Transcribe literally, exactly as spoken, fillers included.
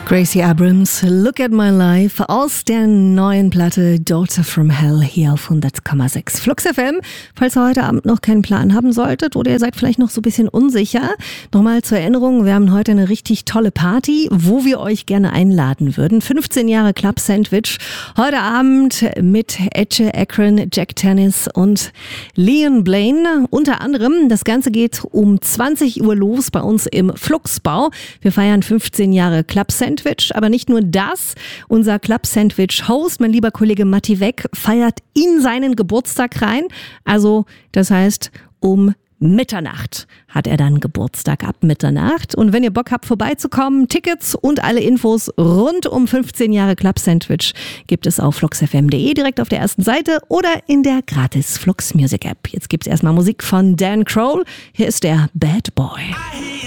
Gracie Abrams, Look at My Life aus der neuen Platte Daughter from Hell hier auf hundert Komma sechs Flux F M. Falls ihr heute Abend noch keinen Plan haben solltet oder ihr seid vielleicht noch so ein bisschen unsicher, nochmal zur Erinnerung, wir haben heute eine richtig tolle Party, wo wir euch gerne einladen würden. fünfzehn Jahre Club Sandwich. Heute Abend mit Etche Akron, Jack Tennis und Leon Blaine. Unter anderem, das Ganze geht um zwanzig Uhr los bei uns im Fluxbau. Wir feiern fünfzehn Jahre Club Sandwich. Aber nicht nur das, unser Club Sandwich Host, mein lieber Kollege Matti Weck, feiert in seinen Geburtstag rein. Also das heißt, um Mitternacht hat er dann Geburtstag, ab Mitternacht. Und wenn ihr Bock habt, vorbeizukommen, Tickets und alle Infos rund um fünfzehn Jahre Club Sandwich gibt es auf fluxfm punkt de, direkt auf der ersten Seite oder in der gratis Flux Music App. Jetzt gibt es erstmal Musik von Dan Kroll. Hier ist der Bad Boy.